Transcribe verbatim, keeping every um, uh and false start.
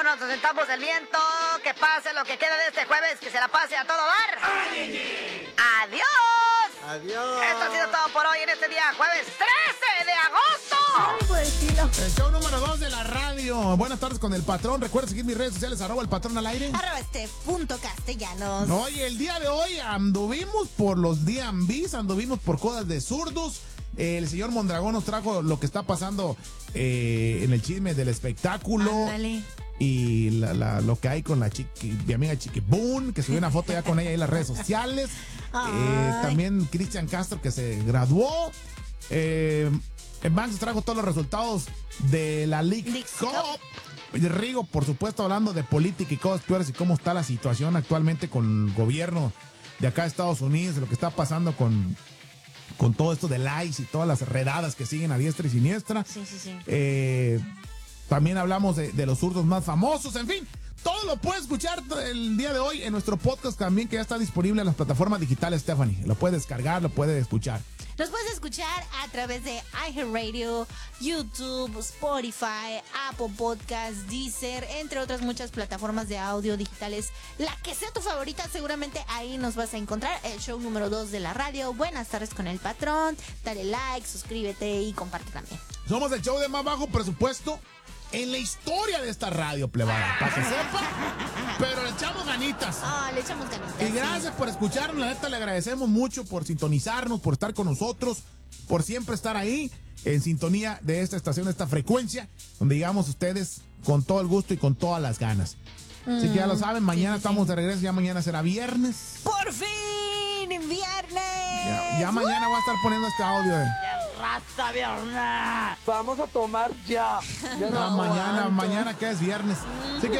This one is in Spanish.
nos sentamos el viento. Que pase lo que queda de este jueves, que se la pase a todo dar. ¡Adiós! ¡Adiós! Esto ha sido todo por hoy en este día, jueves trece de agosto. El show número dos de la radio. Buenas tardes con el patrón. Recuerda seguir mis redes sociales, arroba el patrón al aire. Arroba este punto castellanos. Oye, el día de hoy anduvimos por los D M Vs, anduvimos por cosas de zurdos. Eh, el señor Mondragón nos trajo lo que está pasando eh, en el chisme del espectáculo. Ándale. Y la, la, lo que hay con la chiqui, mi amiga Chiqui Boon, que subió una foto ya con ella en las redes sociales. Eh, también Cristian Castro, que se graduó. Eh, Max trajo todos los resultados de la League League Cup. Cup. Y Rigo, por supuesto, hablando de política y cosas peores y cómo está la situación actualmente con el gobierno de acá de Estados Unidos, de lo que está pasando con, con todo esto del ICE y todas las redadas que siguen a diestra y siniestra. Sí, sí, sí. Eh, también hablamos de, de los zurdos más famosos, en fin. Todo lo puedes escuchar el día de hoy en nuestro podcast también, que ya está disponible en las plataformas digitales, Stephanie. Lo puedes descargar, lo puedes escuchar. Nos puedes escuchar a través de iHeartRadio, YouTube, Spotify, Apple Podcasts, Deezer, entre otras muchas plataformas de audio digitales. La que sea tu favorita, seguramente ahí nos vas a encontrar. El show número dos de la radio. Buenas tardes con el patrón. Dale like, suscríbete y comparte también. Somos el show de más bajo presupuesto en la historia de esta radio, plebada, para que sepa, pero le echamos ganitas. Ah, oh, le echamos ganitas. Y gracias por escucharnos, la neta le agradecemos mucho por sintonizarnos, por estar con nosotros, por siempre estar ahí en sintonía de esta estación, de esta frecuencia, donde llegamos ustedes con todo el gusto y con todas las ganas. Mm, Así que ya lo saben, mañana sí, estamos sí. de regreso, ya mañana será viernes. ¡Por fin! ¡Viernes! Ya, ya mañana voy a estar poniendo este audio de... ¡Raza, viernes! Vamos a tomar ya. ya no, no mañana, aguanto. mañana que es viernes. Así que